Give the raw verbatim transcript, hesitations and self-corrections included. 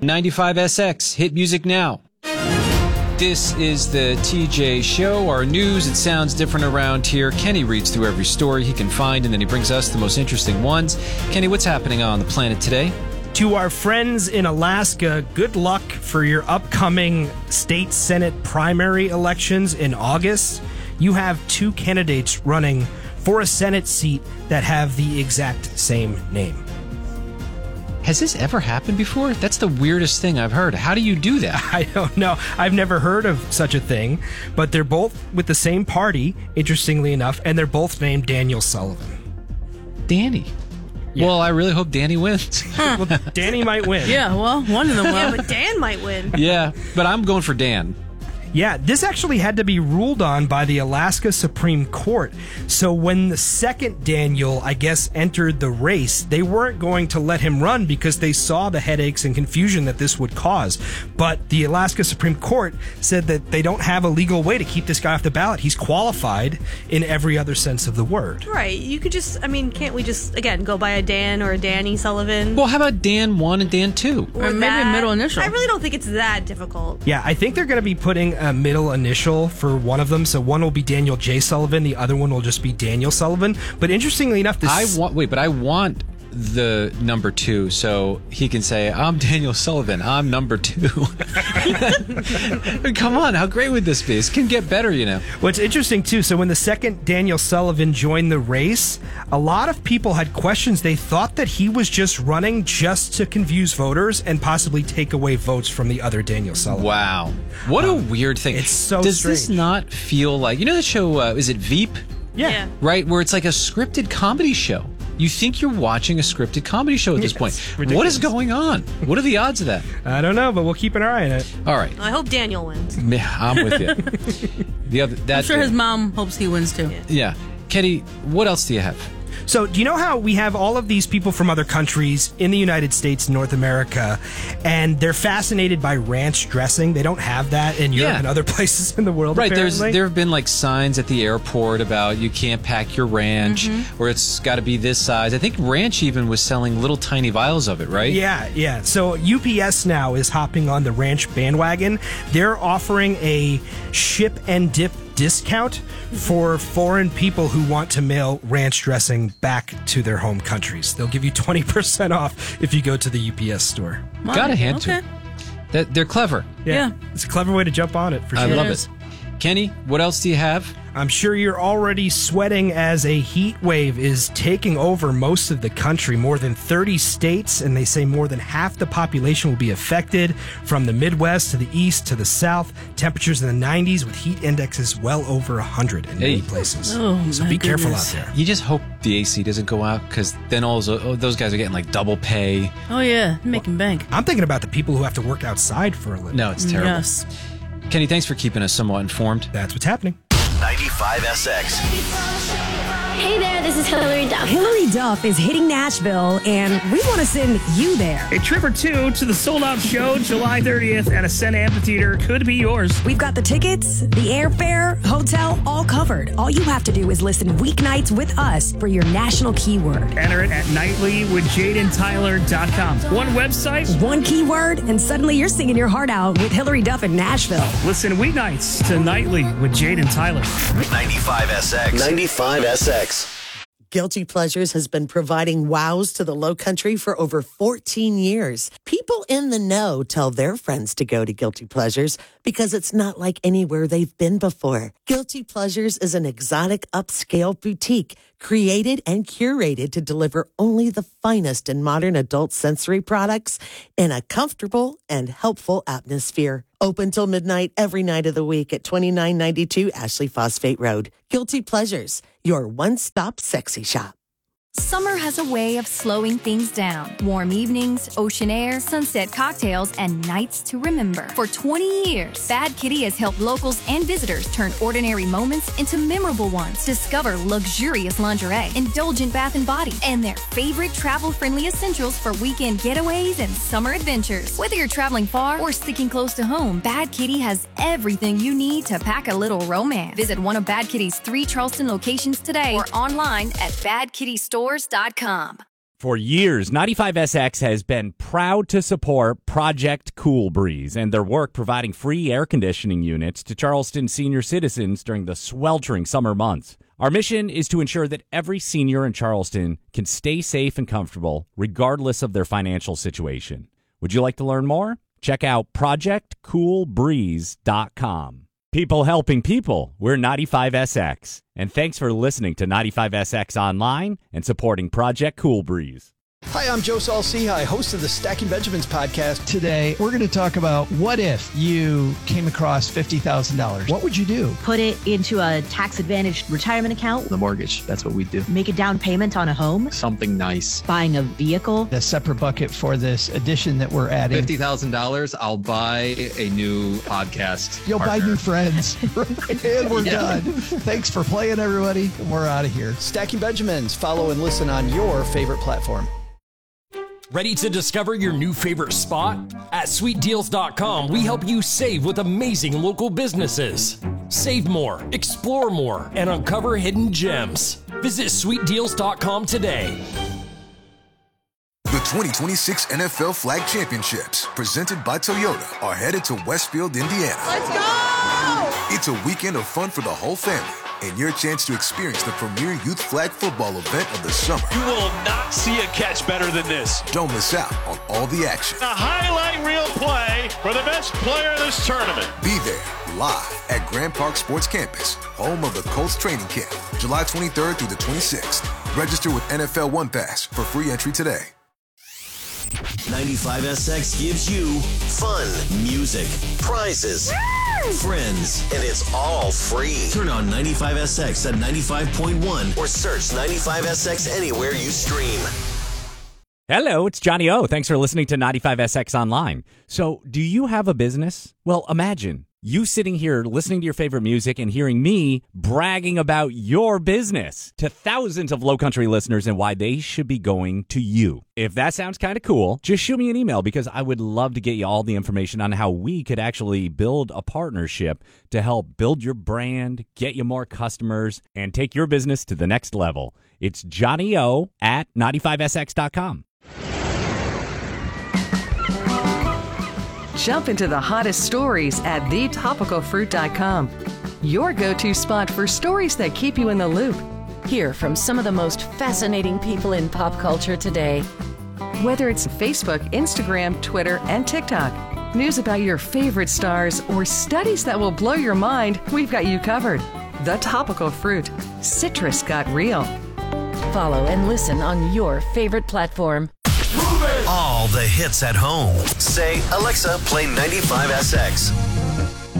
ninety-five S X, hit music now. This is the T J Show, our news. It sounds different around here. Kenny reads through every story he can find, and then he brings us the most interesting ones. Kenny, what's happening on the planet today? To our friends in Alaska, good luck for your upcoming state Senate primary elections in August. You have two candidates running for a Senate seat that have the exact same name. Has this ever happened before? That's the weirdest thing I've heard. How do you do that? I don't know. I've never heard of such a thing, but they're both with the same party, interestingly enough, and they're both named Daniel Sullivan. Danny. Yeah. Well, I really hope Danny wins. Well, Danny might win. Yeah, well, one of them will. Yeah, but Dan might win. Yeah, but I'm going for Dan. Yeah, this actually had to be ruled on by the Alaska Supreme Court. So when the second Daniel, I guess, entered the race, they weren't going to let him run because they saw the headaches and confusion that this would cause. But the Alaska Supreme Court said that they don't have a legal way to keep this guy off the ballot. He's qualified in every other sense of the word. Right. You could just, I mean, can't we just, again, go by a Dan or a Danny Sullivan? Well, how about Dan one and Dan two? Or Or maybe that? a middle initial. I really don't think it's that difficult. Yeah, I think they're going to be putting a middle initial for one of them. So one will be Daniel J. Sullivan. The other one will just be Daniel Sullivan. But interestingly enough, this... I want, wait, but I want the number two so he can say, I'm Daniel Sullivan. I'm number two. Come on, how great would this be? This can get better, you know. What's interesting, too, so when the second Daniel Sullivan joined the race, a lot of people had questions. They thought that he was just running just to confuse voters and possibly take away votes from the other Daniel Sullivan. Wow. What a weird thing. it's so Does this strange. not feel like, you know the show, uh, is it Veep? Yeah. Yeah. Right? Where it's like a scripted comedy show. You think you're watching a scripted comedy show at this Yes, point. ridiculous. What is going on? What are the odds of that? I don't know, but we'll keep an eye on it. All right. I hope Daniel wins. Yeah, I'm with you. The other, that, I'm sure his mom hopes he wins too. Yeah. Kenny, what else do you have? So, do you know how we have all of these people from other countries in the United States, North America, and they're fascinated by ranch dressing? They don't have that in Europe Yeah. and other places in the world, Right, there's apparently. there have been like signs at the airport about you can't pack your ranch or it's got to be this size. I think Ranch even was selling little tiny vials of it, right? Yeah, yeah. So U P S now is hopping on the ranch bandwagon. They're offering a ship and dip discount for foreign people who want to mail ranch dressing back to their home countries. They'll give you twenty percent off if you go to the U P S store. Wow. Got a hand okay. to it. That they're clever. Yeah. It's a clever way to jump on it, for I sure. love is. it. Kenny, what else do you have? I'm sure you're already sweating as a heat wave is taking over most of the country, more than thirty states, and they say more than half the population will be affected, from the Midwest to the east to the south. Temperatures in the nineties with heat indexes well over one hundred in many Hey. places. Oh, so my be careful goodness. out there. You just hope the A C doesn't go out because then all those, oh, those guys are getting like double pay. Oh, yeah. Making bank. I'm thinking about the people who have to work outside for a living. No, it's terrible. Yes. Kenny, thanks for keeping us somewhat informed. That's what's happening. ninety-five S X. Hey there, this is Hillary Duff. Hillary Duff is hitting Nashville, and we want to send you there. A trip or two to the sold-out show July thirtieth at Ascent Amphitheater could be yours. We've got the tickets, the airfare, hotel, all covered. All you have to do is listen weeknights with us for your national keyword. Enter it at nightly with jaden tyler dot com. One website. One keyword, and suddenly you're singing your heart out with Hillary Duff in Nashville. Listen weeknights to Nightly with Jaden Tyler. ninety-five S X. ninety-five S X. Guilty Pleasures has been providing wows to the Low Country for over fourteen years. People in the know tell their friends to go to Guilty Pleasures because it's not like anywhere they've been before. Guilty Pleasures is an exotic upscale boutique created and curated to deliver only the finest in modern adult sensory products in a comfortable and helpful atmosphere. Open till midnight every night of the week at twenty-nine ninety-two Ashley Phosphate Road. Guilty Pleasures, your one-stop sexy shop. Summer has a way of slowing things down. Warm evenings, ocean air, sunset cocktails, and nights to remember. For twenty years, Bad Kitty has helped locals and visitors turn ordinary moments into memorable ones. Discover luxurious lingerie, indulgent bath and body, and their favorite travel-friendly essentials for weekend getaways and summer adventures. Whether you're traveling far or sticking close to home, Bad Kitty has everything you need to pack a little romance. Visit one of Bad Kitty's three Charleston locations today or online at bad kitty stores dot com. For years, ninety-five S X has been proud to support Project Cool Breeze and their work providing free air conditioning units to Charleston senior citizens during the sweltering summer months. Our mission is to ensure that every senior in Charleston can stay safe and comfortable regardless of their financial situation. Would you like to learn more? Check out project cool breeze dot com. People helping people. We're ninety-five S X. And thanks for listening to ninety-five S X Online and supporting Project Cool Breeze. Hi, I'm Joe Saul-Sehy, host of the Stacking Benjamins podcast. Today, we're going to talk about what if you came across fifty thousand dollars. What would you do? Put it into a tax-advantaged retirement account. The mortgage, that's what we do. Make a down payment on a home. Something nice. Buying a vehicle. A separate bucket for this addition that we're adding. fifty thousand dollars, I'll buy a new podcast You'll partner. buy new friends. And we're Yeah. done. Thanks for playing, everybody. We're out of here. Stacking Benjamins. Follow and listen on your favorite platform. Ready to discover your new favorite spot? At sweet deals dot com, we help you save with amazing local businesses. Save more, explore more, and uncover hidden gems. Visit sweet deals dot com today. The twenty twenty-six N F L Flag Championships, presented by Toyota, are headed to Westfield, Indiana. Let's go! It's a weekend of fun for the whole family, and your chance to experience the premier youth flag football event of the summer. You will not see a catch better than this. Don't miss out on all the action. A highlight reel play for the best player of this tournament. Be there, live at Grand Park Sports Campus, home of the Colts training camp, July twenty-third through the twenty-sixth. Register with N F L One Pass for free entry today. ninety-five S X gives you fun, music, prizes, friends, and it's all free. Turn on ninety-five S X at ninety-five point one or search ninety-five S X anywhere you stream. Hello, it's Johnny O. Thanks for listening to ninety-five S X Online. So, do you have a business? Well, imagine you sitting here listening to your favorite music and hearing me bragging about your business to thousands of Low Country listeners and why they should be going to you. If that sounds kind of cool, just shoot me an email because I would love to get you all the information on how we could actually build a partnership to help build your brand, get you more customers, and take your business to the next level. It's Johnny O at ninety-five S X dot com. Jump into the hottest stories at the topical fruit dot com. Your go-to spot for stories that keep you in the loop. Hear from some of the most fascinating people in pop culture today. Whether it's Facebook, Instagram, Twitter, and TikTok, news about your favorite stars, or studies that will blow your mind, we've got you covered. The Topical Fruit. Citrus got real. Follow and listen on your favorite platform. All the hits at home. Say, Alexa, play ninety-five S X.